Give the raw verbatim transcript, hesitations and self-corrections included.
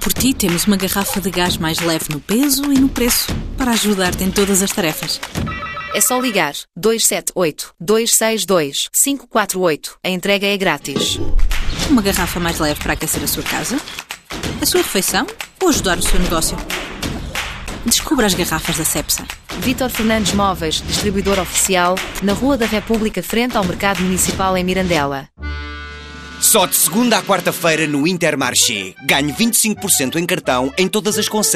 por ti, temos uma garrafa de gás mais leve no peso e no preço para ajudar-te em todas as tarefas. É só ligar dois sete oito, dois seis dois, cinco quatro oito. A entrega é grátis. Uma garrafa mais leve para aquecer a sua casa, a sua refeição ou ajudar o seu negócio. Descubra as garrafas da Cepsa. Vítor Fernandes Móveis, distribuidor oficial, na Rua da República, frente ao Mercado Municipal em Mirandela. Só de segunda à quarta-feira no Intermarché. Ganhe vinte e cinco por cento em cartão em todas as concessões.